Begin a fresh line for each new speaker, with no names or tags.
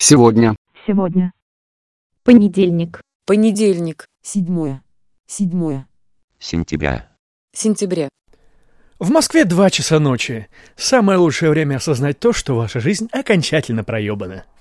Сегодня.
Сегодня.
Понедельник.
Понедельник.
7.
Сентября.
В Москве 2 часа ночи. Самое лучшее время осознать то, что ваша жизнь окончательно проебана.